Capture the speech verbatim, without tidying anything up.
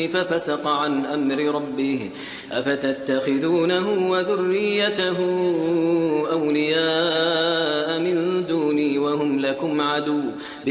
ففسق عن أمر ربه أفتتخذونه وذريته أولياء من دوني وهم لكم عدو